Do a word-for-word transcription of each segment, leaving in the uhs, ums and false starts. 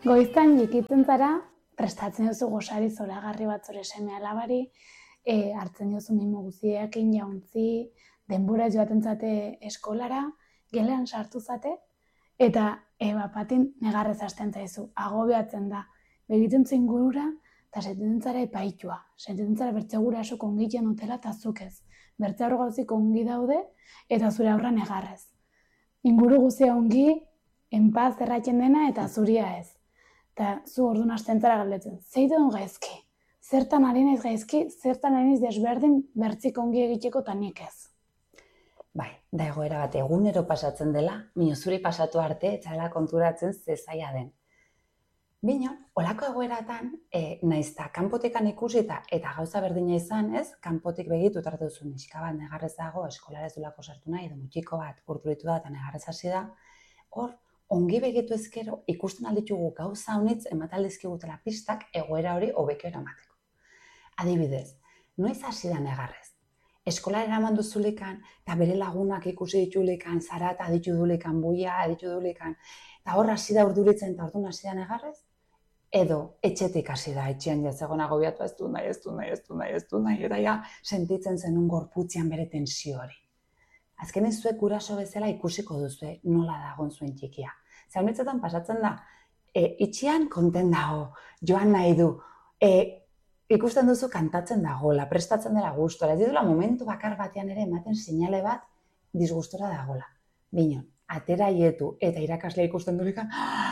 Goiztan jikitzen zara, prestatzen duzu gosari zoragarri bat zure seme alabari, e, hartzen diozu mimo guztiekin jauntzi, denbora joaten zate eskolara, gelean sartu zate, eta e, bapatin negarrez hasten zaizu, agobiatzen da, begiten zu ingurura, eta sentitzen zara epaitua, sentitzen zara bertze guraso kongiten utela eta zuk ez, bertze aurro gauzik ongi daude, eta zure aurra negarrez. Inguru guztia ongi, enpaz erratzen dena eta zuria ez. Eta zu orduan hasten zara galdetzen, zeiten gaizki, zertan ari naiz gaizki, zertan ari naiz desberdin bertzik ongi egiteko eta nik ez. Bai, da egoera bat egunero pasatzen dela, mino zuri pasatu arte, etxala konturatzen ze zaila den. Bino, olako egoeratan, e, naizta kanpotikan ikusita eta gauza berdina izan, ez? Kanpotik begitu tartu duzu neska bat negarrezago, eskolara ez dulako sartu nahi, edo mutxiko bat urduritu da eta negarrez hasi da, hor, ongi begitu ezkero ikusten alditugu gauza honitz emataldizkigutela pistak egoera hori hobeki eramateko. Adibidez, noiz hasi da negarrez? Eskola eraman duzulikan, eta bere lagunak ikusi ditulikan, zarata aditu dulikan, buia aditu dulikan, eta hor hasi da urduritzen eta orduan hasi da negarrez? Edo etxetik hasi da, etxean jazegoen agobiatu ez du nahi, ez du nahi, ez du nahi, ez du nahi, eta ja sentitzen zenun gorputzean bere tensio hori. Azkenen zuek guraso bezala ikusiko duzue nola dagoen zuen txikia. Ze honetzetan pasatzen da, e, itxian konten dago, joan nahi du, e, ikusten duzu kantatzen dagola, prestatzen dela gustora, ez didula momentu bakar batean ere ematen sinale bat disgustora dagola. Binon, atera hietu eta irakaslea ikusten dulikan,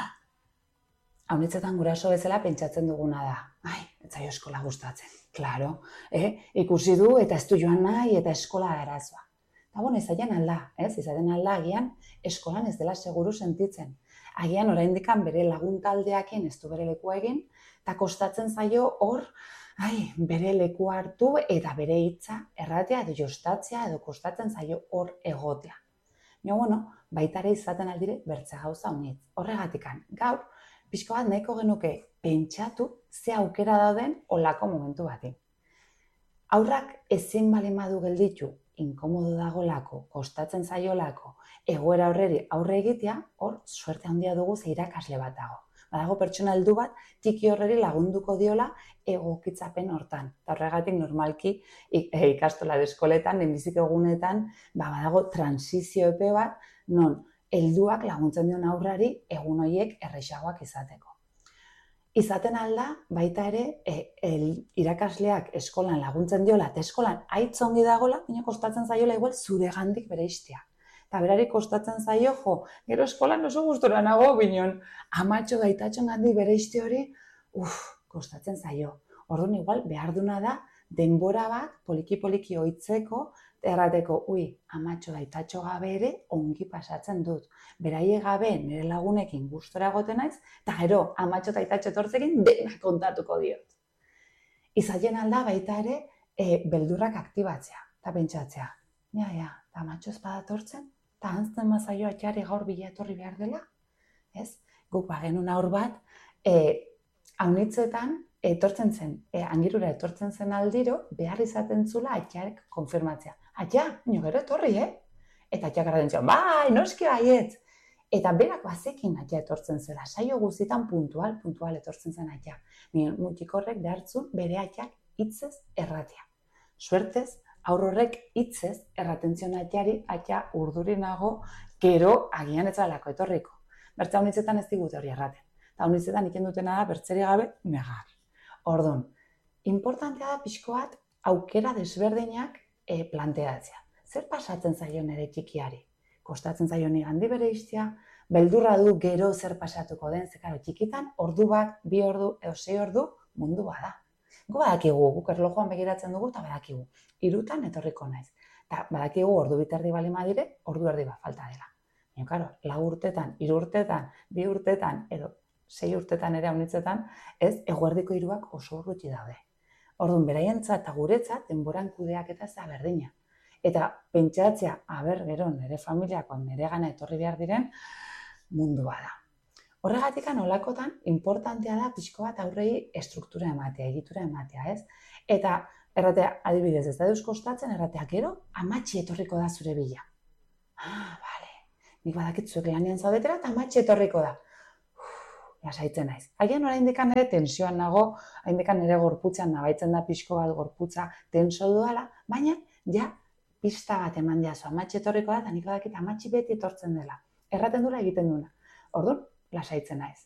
honetzetan guraso bezala pentsatzen duguna da. Ai, ez zaio eskola gustatzen, klaro, eh? Ikusi du eta ez du joan nahi eta eskola arazoa. Eta bueno, izaten alda, ez? Izaten alda agian eskolan ez dela seguru sentitzen. Agian oraindikan bere lagun taldeakin ez du bere lekua egin, eta kostatzen zaio hor, ai, bere lekua hartu eta bere hitza erratea edo jostatzea edo kostatzen zaio hor egotea. Baina, bueno, baita ere izaten aldire bertze gauza honitz. Horregatikan, gaur, pixko bat nahiko genuke pentsatu ze aukera dauden olako momentu bati. Aurrak ezin baldin badu gelditu, inkomodo dagolako, kostatzen zaiolako, egoera horreri aurre egitea, hor suerte handia dugu ze irakasle bat dago. Badago pertsona heldu bat, txiki horreri lagunduko diola egokitzapen hortan. Eta horregatik normalki ikastola eskoletan, lehenbizik egunetan, ba, badago transizio epe bat, non helduak laguntzen dion aurrari egun horiek errexagoak izateko. Izaten alda, baita ere, e, el, irakasleak eskolan laguntzen diola, eta eskolan aitzongi dagola, baina kostatzen zaiola igual zure gandik bere istea. Eta berari kostatzen zaio, jo, gero eskolan oso gustora nago, binon, amatxo gaitatxon gandik bere iste hori, uff, kostatzen zaio. Orduan igual, behar duna da, denbora bat, poliki-poliki oitzeko, errateko, ui, amatxo gaitatxo gabe ere, ongi pasatzen dut. Beraie gabe, nire lagunekin gustora egoten naiz, eta gero, amatxo eta aitatxo etortzekin, dena kontatuko diot. Izaten alda baita ere, e, beldurrak aktibatzea, eta pentsatzea. Ja, ja, eta amatxo ez badatortzen, eta antzten mazaio atxari gaur bila etorri behar dela. Ez? Guk bagenun aur bat, e, haunitzetan, etortzen zen, e, angirura etortzen zen aldiro, behar izaten zula atxarek konfirmatzea. Atxa, nio gero etorri, eh? Eta atxak arraten zion, bai, noski baiet. Eta berak bazekin atxa etortzen zela, saio guztietan puntual, puntual etortzen zen atxa. Mutxik horrek behartzun bere atxak hitzez erratea. Suertez, aur horrek hitzez erraten zion atxari, atxa urdurinago, gero agian ez dalako etorriko. Bertza honitzetan ez digute hori erraten. Eta honitzetan iken dutena da, bertzeri gabe, negar. Orduan, importantea da pixko bat aukera desberdinak e, planteatzea. Zer pasatzen zaio nire txikiari? Kostatzen zaio ni handi bere istea, beldurra du gero zer pasatuko den, zekaro txikitan, ordu bat, bi ordu, edo sei ordu, mundu bada. Gu badakigu, guk erlojuan begiratzen dugu, eta badakigu, hirutan etorriko naiz. Eta badakigu ordu biterdi bali madire, ordu erdi bat falta dela. Baina, karo, lau urtetan, hiru urtetan, bi urtetan, edo sei urtetan ere haunitzetan, ez, eguerdiko hiruak oso urruti daude. Orduan, beraientzat eta guretzat, denboran kudeak eta ez da berdina. Eta pentsatzea, aber, gero, nire familiakoan nire gana etorri behar diren, mundua da. Horregatikan olakotan, importantea da pixko bat aurrei estruktura ematea, egitura ematea, ez? Eta, erratea, adibidez, ez da deus kostatzen, erratea, gero, amatxi etorriko da zure bila. Ah, bale, nik badakit zuek lanean zaudetera eta amatxi etorriko da. lasaitzen naiz. Agian oraindikan ere tensioan nago, oraindikan ere gorputzean nabaitzen da pixko bat gorputza tenso duala, baina ja pista bat eman diazu, amatxe etorriko da, eta nik badakit amatxi beti etortzen dela. Erraten dula egiten duna. Orduan, lasaitzen naiz.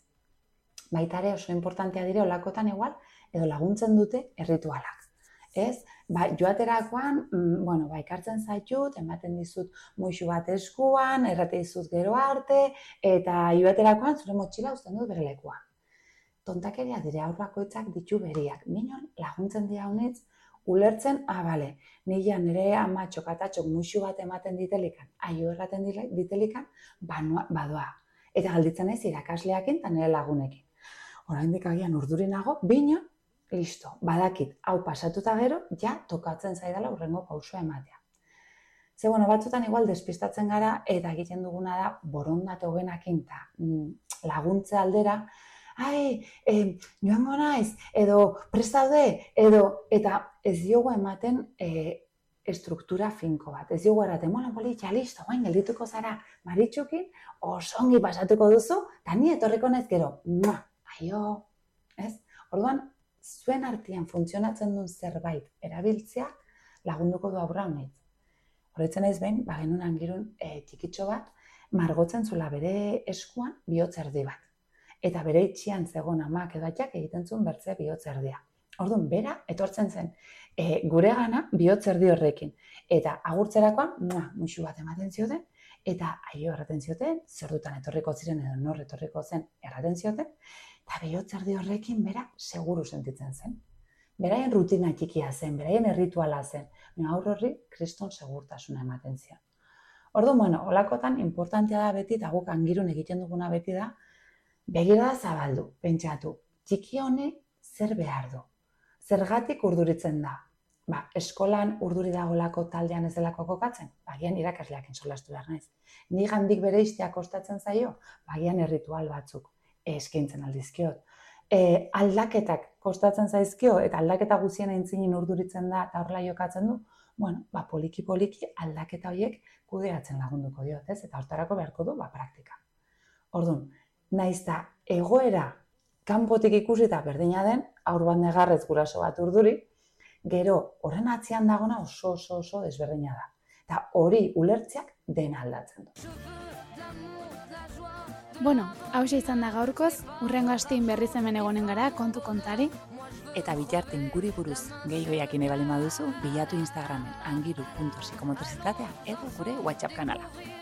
Baita ere oso importantea dire olakotan igual, edo laguntzen dute erritualak. Ez, ba, joaterakoan, mm, bueno, ba, ikartzen zaitut, ematen dizut muixu bat eskuan, errate dizut gero arte, eta joaterakoan zure motxila uzten dut bere lekuan. Tontakeria dire aur bakoitzak ditu beriak. Minon laguntzen dira honetz, ulertzen, ah, bale, nila nire amatxok atatxok muixu bat ematen ditelikan, aio erraten ditelikan, banua, badoa. Eta galditzen naiz irakasleakin eta nire lagunekin. Oraindik agian urdurinago, bino, listo, badakit, hau pasatuta gero, ja tokatzen zaidala urrengo pausua ematea. Ze, bueno, batzutan igual despistatzen gara, eta egiten duguna da, borondate hobenakin eta mm, laguntze aldera, ai, eh, joango naiz, edo prestaude, edo, eta ez diogu ematen eh, estruktura finko bat. Ez diogu eraten, bueno, politxa, listo, guain, geldituko zara Maritxukin, osongi pasatuko duzu, eta ni etorriko naiz gero, mua, aio, ez? Orduan, zuen artean funtzionatzen duen zerbait erabiltzea lagunduko du aurra honetz. Horretzen naiz behin, ba genuen angirun e, txikitxo bat, margotzen zula bere eskuan bihotzerdi bat. Eta bere itxian zegoen amak edo atxak egiten zuen bertze bihotzerdia. Orduan, bera, etortzen zen, e, gure gana bihotzerdi horrekin. Eta agurtzerakoan, mua, muixu bat ematen zioten, eta aio erraten zioten, zer dutan etorriko ziren edo nor etorriko zen erraten zioten, eta bihotzerdi horrekin bera seguru sentitzen zen. Beraien rutina txikia zen, beraien errituala zen, baina aur horri kriston segurtasuna ematen zion. Orduan, bueno, holakotan importantea da beti, eta guk angirun egiten duguna beti da, begirada zabaldu, pentsatu, txiki honek zer behar du, zergatik urduritzen da. Ba, eskolan urduri dagolako taldean ez delako kokatzen, bagian irakasleakin solastu behar naiz. Nigandik bere istea kostatzen zaio, bagian erritual batzuk eskaintzen aldizkiot. E, aldaketak kostatzen zaizkio eta aldaketa guzien aintzinin urduritzen da eta horrela jokatzen du, bueno, ba, poliki-poliki aldaketa horiek kudeatzen lagunduko diot, ez? Eta hortarako beharko du, ba, praktika. Orduan, naiz da egoera kanpotik ikusita berdina den, haur bat negarrez guraso bat urduri, gero horren atzean dagona oso oso oso desberdina da. Eta hori ulertzeak dena aldatzen du. Bueno, hauxe izan da gaurkoz, urrengo astein berriz hemen egonen gara kontu kontari. Eta bitarten guri buruz gehiago jakin nahi baldin baduzu, bilatu Instagramen angiru puntu psikomotorizitatea edo gure WhatsApp kanala.